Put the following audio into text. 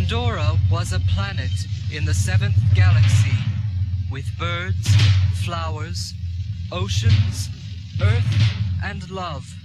Pandora was a planet in the 7th galaxy, with birds, flowers, oceans, earth, and love.